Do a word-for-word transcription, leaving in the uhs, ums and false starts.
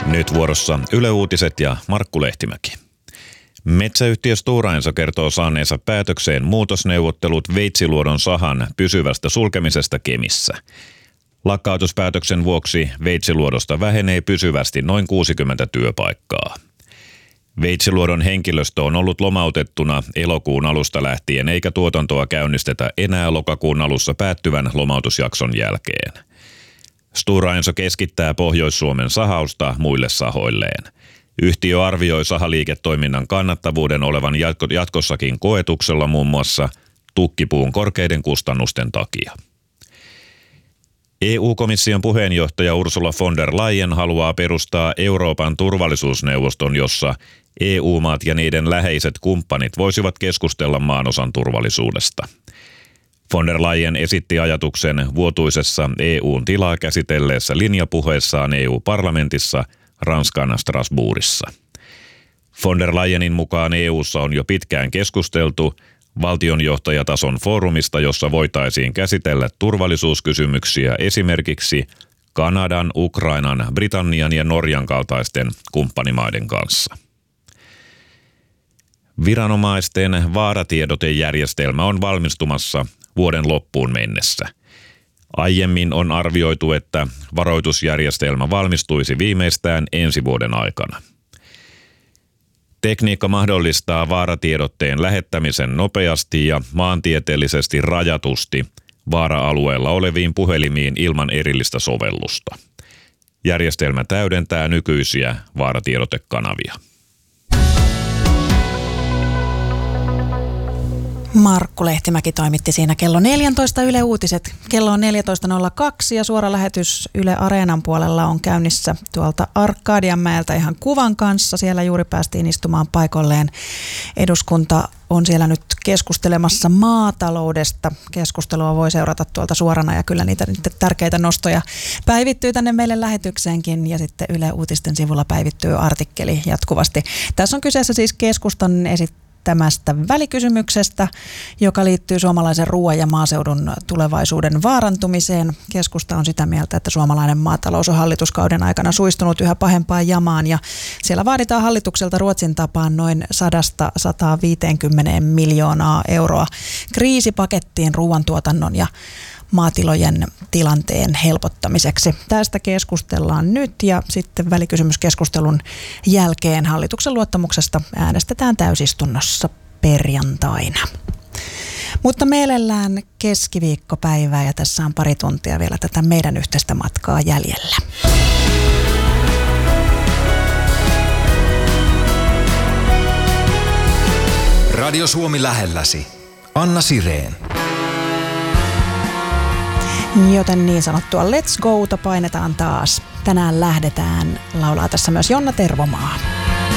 Nyt vuorossa Yle Uutiset ja Markku Lehtimäki. Metsäyhtiö Stora Enso kertoo saaneensa päätökseen muutosneuvottelut Veitsiluodon sahan pysyvästä sulkemisesta Kemissä. Lakkautuspäätöksen vuoksi Veitsiluodosta vähenee pysyvästi noin kuusikymmentä työpaikkaa. Veitsiluodon henkilöstö on ollut lomautettuna elokuun alusta lähtien, eikä tuotantoa käynnistetä enää lokakuun alussa päättyvän lomautusjakson jälkeen. Stora Enso keskittää Pohjois-Suomen sahausta muille sahoilleen. Yhtiö arvioi sahaliiketoiminnan kannattavuuden olevan jatkossakin koetuksella muun muassa tukkipuun korkeiden kustannusten takia. E U-komission puheenjohtaja Ursula von der Leyen haluaa perustaa Euroopan turvallisuusneuvoston, jossa E U-maat ja niiden läheiset kumppanit voisivat keskustella maanosan turvallisuudesta. Von der Leyen esitti ajatuksen vuotuisessa E U:n tilaa käsitelleessä linjapuheessaan E U-parlamentissa Ranskan Strasbourgissa. Von der Leyenin mukaan E U:ssa on jo pitkään keskusteltu valtionjohtajatason foorumista, jossa voitaisiin käsitellä turvallisuuskysymyksiä esimerkiksi Kanadan, Ukrainan, Britannian ja Norjan kaltaisten kumppanimaiden kanssa. Viranomaisten vaaratiedotejärjestelmä on valmistumassa vuoden loppuun mennessä. Aiemmin on arvioitu, että varoitusjärjestelmä valmistuisi viimeistään ensi vuoden aikana. Tekniikka mahdollistaa vaaratiedotteen lähettämisen nopeasti ja maantieteellisesti rajatusti vaara-alueella oleviin puhelimiin ilman erillistä sovellusta. Järjestelmä täydentää nykyisiä vaaratiedotekanavia. Markku Lehtimäki toimitti siinä kello neljätoista Yle Uutiset. Kello on neljätoista nolla kaksi ja suora lähetys Yle Areenan puolella on käynnissä tuolta Arkadianmäeltä ihan kuvan kanssa. Siellä juuri päästiin istumaan paikalleen. Eduskunta on siellä nyt keskustelemassa maataloudesta. Keskustelua voi seurata tuolta suorana ja kyllä niitä tärkeitä nostoja päivittyy tänne meille lähetykseenkin ja sitten Yle Uutisten sivulla päivittyy artikkeli jatkuvasti. Tässä on kyseessä siis keskustan esittämä tämästä välikysymyksestä, joka liittyy suomalaisen ruoan ja maaseudun tulevaisuuden vaarantumiseen. Keskusta on sitä mieltä, että suomalainen maatalous on hallituskauden aikana suistunut yhä pahempaan jamaan ja siellä vaaditaan hallitukselta Ruotsin tapaan noin sadasta sataan viiteenkymmeneen miljoonaa euroa kriisipakettiin ruoantuotannon ja maatilojen tilanteen helpottamiseksi. Tästä keskustellaan nyt ja sitten välikysymyskeskustelun jälkeen hallituksen luottamuksesta äänestetään täysistunnossa perjantaina. Mutta mielellään keskiviikkopäivää ja tässä on pari tuntia vielä tätä meidän yhteistä matkaa jäljellä. Radio Suomi lähelläsi. Anna Sireen. Joten niin sanottua Let's Gota painetaan taas. Tänään lähdetään, laulaa tässä myös Jonna Tervomaa.